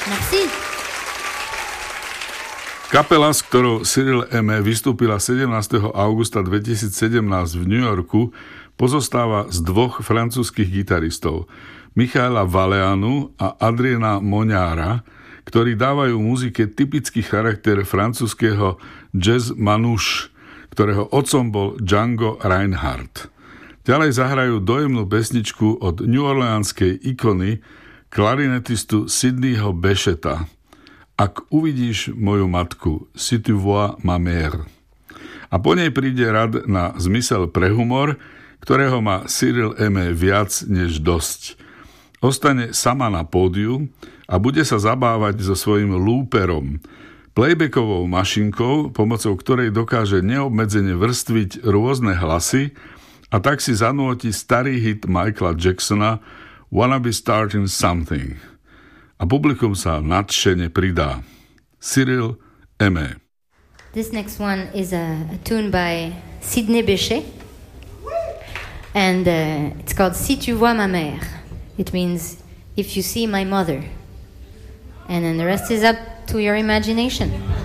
Merci. Kapela, s ktorou Cyril Aimé vystúpila 17. augusta 2017 v New Yorku, pozostáva z dvoch francúzskych gitaristov, Michaela Valeanu a Adriana Moňára, ktorí dávajú muzike typický charakter francúzskeho jazz manouche, ktorého otcom bol Django Reinhardt. Ďalej zahrajú dojemnú pesničku od New Orleanskej ikony klarinetistu Sidneyho Becheta. Ak uvidíš moju matku, si tu vois ma mère. A po nej príde rad na zmysel pre humor, ktorého má Cyril Aimé viac než dosť. Ostane sama na pódiu a bude sa zabávať so svojím looperom, playbackovou mašinkou, pomocou ktorej dokáže neobmedzene vrstviť rôzne hlasy a tak si zanúti starý hit Michaela Jacksona Wanna Be Starting Something. A publikum sa nadšene pridá. Cyril Aimé. This next one is a tune by Sidney Bechet. And it's called Si tu vois ma mère. It means if you see my mother. And then the rest is up to your imagination.